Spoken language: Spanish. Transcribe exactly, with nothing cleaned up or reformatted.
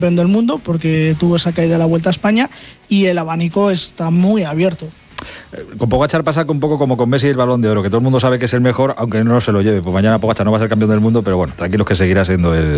campeón del mundo porque tuvo esa caída de la Vuelta a España y el abanico está muy abierto. Con Pogačar pasa un poco como con Messi y el Balón de Oro, que todo el mundo sabe que es el mejor, aunque no se lo lleve. Pues mañana Pogačar no va a ser campeón del mundo, pero bueno, tranquilos que seguirá siendo el,